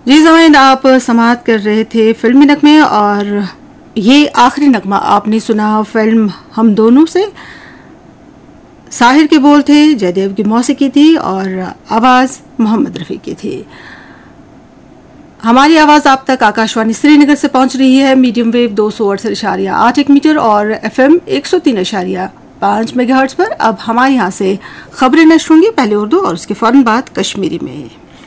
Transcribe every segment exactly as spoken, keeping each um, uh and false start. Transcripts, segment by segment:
جی زمین، آپ سماعت کر رہے تھے فلمی نغمے، اور یہ آخری نغمہ آپ نے سنا فلم ہم دونوں سے۔ ساحر کے بول تھے، جے دیو کی موسیقی تھی اور آواز محمد رفیع کی تھی۔ ہماری آواز آپ تک آکاشوانی سری نگر سے پہنچ رہی ہے، میڈیم ویو دو سو اڑسٹھ اشاریہ آٹھ ایک میٹر اور ایف ایم ایک سو تین اشاریہ پانچ میگا ہرٹز پر۔ اب ہمارے یہاں سے خبریں نشر ہوں گی، پہلے اردو اور اس کے فوراً بعد کشمیری میں۔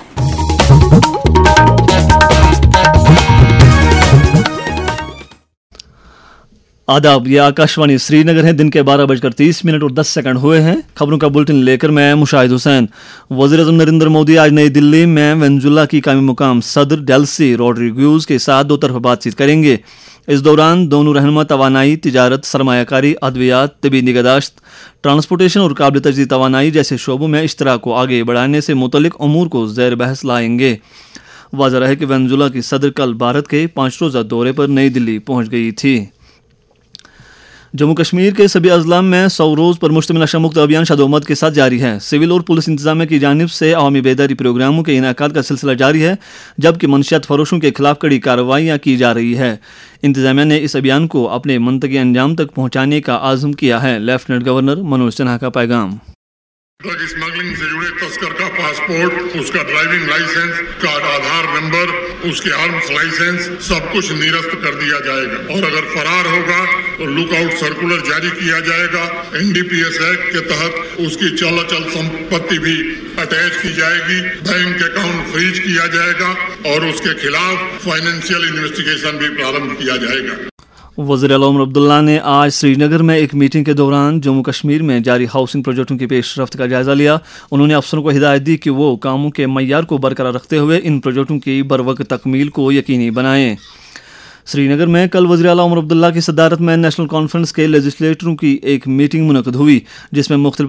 آداب، یہ آکاشوانی سری نگر ہے۔ دن کے بارہ بج کر تیس منٹ اور دس سیکنڈ ہوئے ہیں۔ خبروں کا بلٹن لے کر میں مشاہد حسین۔ وزیر اعظم نریندر مودی آج نئی دلی میں وینزویلا کی قومی مقام صدر ڈیلسی روڈریگوز کے ساتھ دو طرفہ بات چیت کریں گے۔ اس دوران دونوں رہنما توانائی، تجارت، سرمایہ کاری، ادویات، طبی نگہداشت، ٹرانسپورٹیشن اور قابل تجدید توانائی جیسے شعبوں میں اشتراک کو آگے بڑھانے سے متعلق امور کو زیر بحث لائیں گے۔ واضح رہے کہ وینزویلا کی صدر کل بھارت کے پانچ روزہ دورے پر نئی دلی پہنچ گئی تھی۔ جموں کشمیر کے سبھی اضلاع میں سو روز پر مشتمل نشہ مکت ابھیان شدومت کے ساتھ جاری ہے۔ سول اور پولیس انتظامیہ کی جانب سے عوامی بیداری پروگراموں کے انعقاد کا سلسلہ جاری ہے، جبکہ منشیات فروشوں کے خلاف کڑی کارروائیاں کی جا رہی ہے۔ انتظامیہ نے اس ابھیان کو اپنے منطقی انجام تک پہنچانے کا عزم کیا ہے۔ لیفٹیننٹ گورنر منوج سنہا کا پیغام۔ ڈرگ اسمگلنگ سے جڑے تسکر کا پاسپورٹ، اس کا ڈرائیونگ لائسنس کا آدھار نمبر، اس کے آرمز لائسنس سب کچھ نرست کر دیا جائے گا، اور اگر فرار ہوگا تو لک آؤٹ سرکولر جاری کیا جائے گا۔ N D P S act کے تحت اس کی چل اچل سمپتی بھی اٹیچ کی جائے گی، بینک اکاؤنٹ فریز کیا جائے گا، اور اس کے خلاف فائنینشیل انویسٹیگیشن بھی پرارمبھ کیا جائے گا۔ وزیر اعلیٰ عمر عبداللہ نے آج سری نگر میں ایک میٹنگ کے دوران جموں کشمیر میں جاری ہاؤسنگ پروجیکٹوں کی پیش رفت کا جائزہ لیا۔ انہوں نے افسروں کو ہدایت دی کہ وہ کاموں کے معیار کو برقرار رکھتے ہوئے ان پروجیکٹوں کی بروقت تکمیل کو یقینی بنائیں۔ سری نگر میں کل وزیر اعلیٰ عمر عبداللہ کی صدارت میں نیشنل کانفرنس کے لیجسلیٹروں کی ایک میٹنگ منعقد ہوئی، جس میں مختلف